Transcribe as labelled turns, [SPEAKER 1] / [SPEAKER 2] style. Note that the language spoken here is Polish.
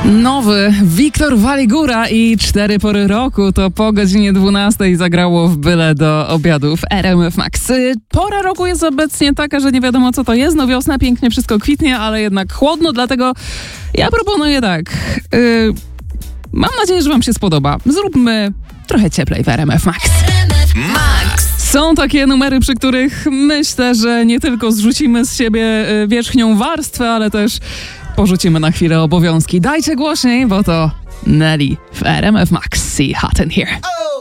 [SPEAKER 1] Nowy Wiktor Waligura i 4 pory roku to po godzinie 12 zagrało w byle do obiadu w RMF Max. Pora roku jest obecnie taka, że nie wiadomo co to jest. No wiosna, pięknie wszystko kwitnie, ale jednak chłodno, dlatego ja proponuję tak. Mam nadzieję, że wam się spodoba. Zróbmy trochę cieplej w RMF Max. Są takie numery, przy których myślę, że nie tylko zrzucimy z siebie wierzchnią warstwę, ale też porzucimy na chwilę obowiązki. Dajcie głośniej, bo to Nelly w RMF Max. See hot in here.